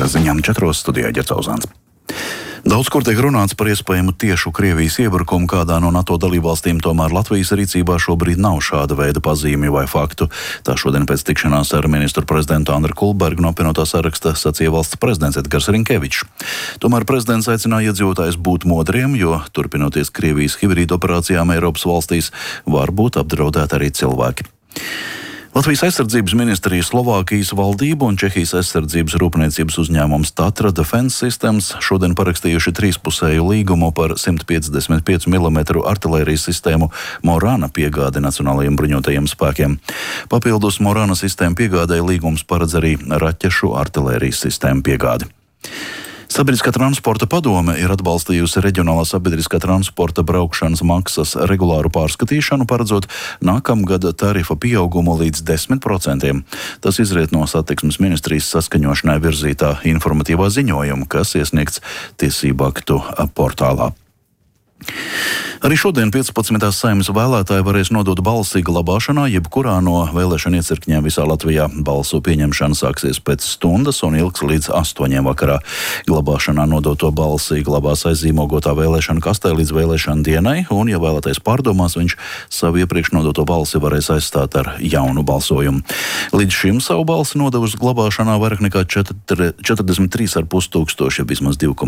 ziņām 4 studijā Ģercauzāns. Daudz kur tiek runāts par iespējamu tiešu Krievijas iebrukumu kādā no NATO dalībvalstīm, tomēr Latvijas rīcībā šobrīd nav šāda veida pazīmju vai faktu. Tā šodien pēc tikšanās ar ministru prezidentu Andru Kulbergu no apvienotā saraksta sacīja valsts prezidents Edgars Rinkevičs. Tomēr prezidents aicināja iedzīvotājus būt modriem, jo turpinoties Krievijas hibrīda operācijām Eiropas valstīs var būt apdraudēti arī cilvēki. Latvijas aizsardzības ministrija, Slovākijas valdība un Čehijas aizsardzības rūpniecības uzņēmums Tatra Defense Systems šodien parakstījuši trīspusēju līgumu par 155 mm artilērijas sistēmu Morana piegādi Nacionālajiem bruņotajiem spēkiem. Papildus Morana sistēmu piegādēji līgums paredz arī raķešu artilērijas sistēmu piegādi. Sabiedriskā transporta padome ir atbalstījusi reģionālā sabiedriskā transporta braukšanas maksas regulāru pārskatīšanu, paredzot nākamgada tarifa pieaugumu līdz 10%. Tas izriet no satiksmes ministrijas saskaņošanai virzītā informatīvā ziņojuma, kas iesniegts tiesību aktu portālā. Arī šodien 15. Saeimas vēlētāji varēs nodot balsi glabāšanā, jebkurā no vēlēšana iecirkņiem visā Latvijā. Balsu pieņemšana sāksies pēc stundas un ilgs līdz 8 vakarā. Glabāšanā nodoto balsi glabās aizzīmogotā vēlēšana kastē līdz vēlēšana dienai, un, ja vēlētais pārdomās, viņš savu iepriekš nodoto balsi varēs aizstāt ar jaunu balsojumu. Līdz šim savu balsi nodevusi glabāšanā vairāk nekā 43,5 tūkstoši, vismaz 2,5